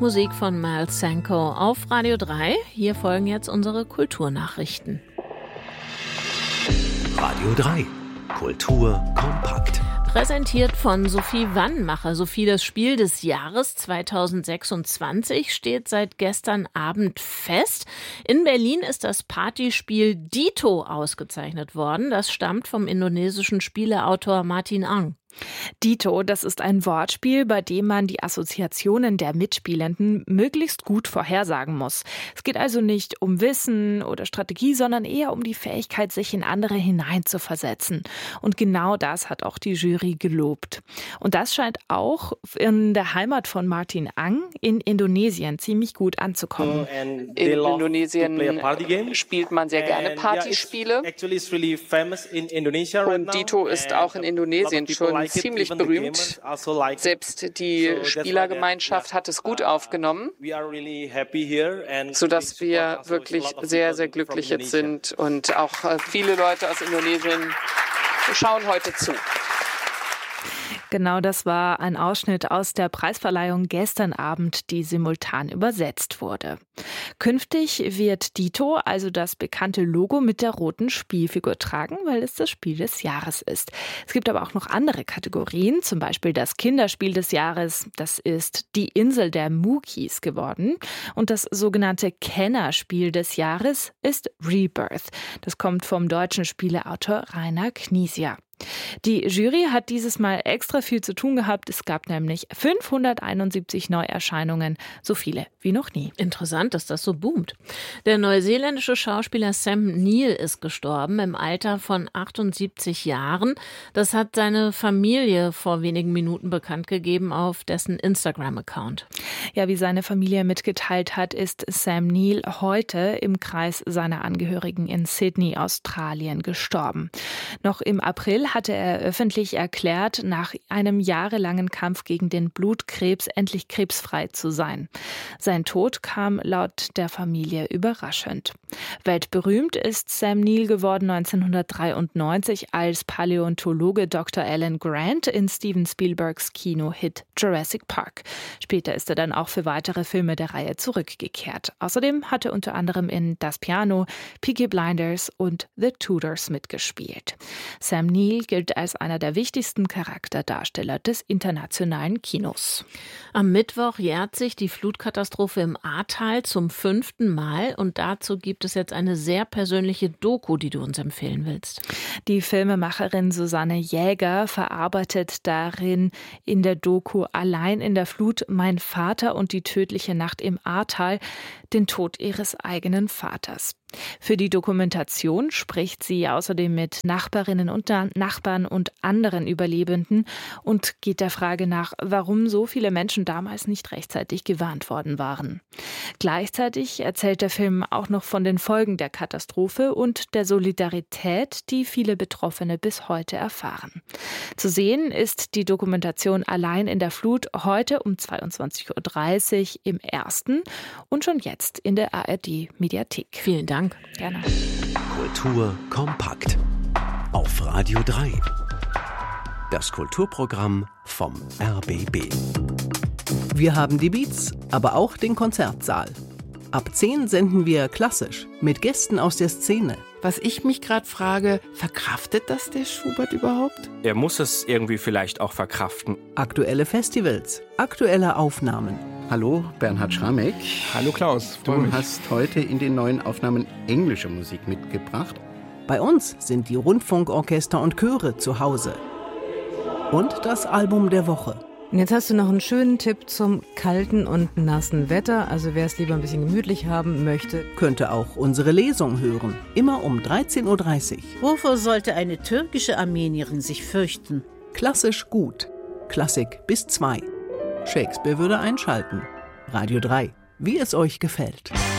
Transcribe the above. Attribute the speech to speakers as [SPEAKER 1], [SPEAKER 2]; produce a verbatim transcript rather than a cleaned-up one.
[SPEAKER 1] Musik von Miles Sanko auf Radio drei. Hier folgen jetzt unsere Kulturnachrichten.
[SPEAKER 2] Radio drei. Kultur kompakt.
[SPEAKER 1] Präsentiert von Sophie Wannmacher. Sophie, das Spiel des Jahres zweitausendsechsundzwanzig steht seit gestern Abend fest. In Berlin ist das Partyspiel Dito ausgezeichnet worden. Das stammt vom indonesischen Spieleautor Martin Ang.
[SPEAKER 3] Dito, das ist ein Wortspiel, bei dem man die Assoziationen der Mitspielenden möglichst gut vorhersagen muss. Es geht also nicht um Wissen oder Strategie, sondern eher um die Fähigkeit, sich in andere hineinzuversetzen. Und genau das hat auch die Jury gelobt. Und das scheint auch in der Heimat von Martin Ang in Indonesien ziemlich gut anzukommen.
[SPEAKER 4] In Indonesien spielt man sehr gerne Partyspiele. Und Dito ist auch in Indonesien schon ziemlich berühmt. Selbst die Spielergemeinschaft hat es gut aufgenommen, sodass wir wirklich sehr, sehr glücklich jetzt sind. Und auch viele Leute aus Indonesien schauen heute zu.
[SPEAKER 3] Genau, das war ein Ausschnitt aus der Preisverleihung gestern Abend, die simultan übersetzt wurde. Künftig wird Dito also das bekannte Logo mit der roten Spielfigur tragen, weil es das Spiel des Jahres ist. Es gibt aber auch noch andere Kategorien, zum Beispiel das Kinderspiel des Jahres. Das ist die Insel der Mukis geworden. Und das sogenannte Kennerspiel des Jahres ist Rebirth. Das kommt vom deutschen Spieleautor Rainer Knizia. Die Jury hat dieses Mal extra viel zu tun gehabt. Es gab nämlich fünfhunderteinundsiebzig Neuerscheinungen, so viele wie noch nie.
[SPEAKER 1] Interessant, dass das so boomt. Der neuseeländische Schauspieler Sam Neill ist gestorben im Alter von achtundsiebzig Jahren. Das hat seine Familie vor wenigen Minuten bekannt gegeben auf dessen Instagram-Account.
[SPEAKER 3] Ja, wie seine Familie mitgeteilt hat, ist Sam Neill heute im Kreis seiner Angehörigen in Sydney, Australien, gestorben. Noch im April hatte er öffentlich erklärt, nach einem jahrelangen Kampf gegen den Blutkrebs endlich krebsfrei zu sein. Sein Tod kam laut der Familie überraschend. Weltberühmt ist Sam Neill geworden neunzehnhundertdreiundneunzig als Paläontologe Doktor Alan Grant in Steven Spielbergs Kinohit Jurassic Park. Später ist er dann auch für weitere Filme der Reihe zurückgekehrt. Außerdem hat er unter anderem in Das Piano, Peaky Blinders und The Tudors mitgespielt. Sam Neill gilt als einer der wichtigsten Charakterdarsteller des internationalen Kinos.
[SPEAKER 1] Am Mittwoch jährt sich die Flutkatastrophe im Ahrtal zum fünften Mal und dazu gibt es jetzt eine sehr persönliche Doku, die du uns empfehlen willst.
[SPEAKER 3] Die Filmemacherin Susanne Jäger verarbeitet darin in der Doku Allein in der Flut, mein Vater und die tödliche Nacht im Ahrtal, den Tod ihres eigenen Vaters. Für die Dokumentation spricht sie außerdem mit Nachbarinnen und Nachbarn und anderen Überlebenden und geht der Frage nach, warum so viele Menschen damals nicht rechtzeitig gewarnt worden waren. Gleichzeitig erzählt der Film auch noch von den Folgen der Katastrophe und der Solidarität, die viele Betroffene bis heute erfahren. Zu sehen ist die Dokumentation Allein in der Flut heute um zweiundzwanzig Uhr dreißig im Ersten und schon jetzt in der A R D-Mediathek.
[SPEAKER 1] Vielen Dank.
[SPEAKER 3] Gerne.
[SPEAKER 2] Kultur kompakt. Auf Radio drei. Das Kulturprogramm vom R B B.
[SPEAKER 5] Wir haben die Beats, aber auch den Konzertsaal. Ab zehn senden wir klassisch mit Gästen aus der Szene.
[SPEAKER 6] Was ich mich gerade frage, verkraftet das der Schubert überhaupt?
[SPEAKER 7] Er muss es irgendwie vielleicht auch verkraften.
[SPEAKER 5] Aktuelle Festivals, aktuelle Aufnahmen.
[SPEAKER 8] Hallo, Bernhard Schramek.
[SPEAKER 7] Hallo Klaus,
[SPEAKER 8] du mich. Hast heute in den neuen Aufnahmen englische Musik mitgebracht.
[SPEAKER 5] Bei uns sind die Rundfunkorchester und Chöre zu Hause. Und das Album der Woche.
[SPEAKER 9] Und jetzt hast du noch einen schönen Tipp zum kalten und nassen Wetter. Also wer es lieber ein bisschen gemütlich haben möchte,
[SPEAKER 5] könnte auch unsere Lesung hören. Immer um dreizehn Uhr dreißig.
[SPEAKER 10] Wovor sollte eine türkische Armenierin sich fürchten?
[SPEAKER 5] Klassisch gut. Klassik bis zwei. Shakespeare würde einschalten. Radio drei. Wie es euch gefällt.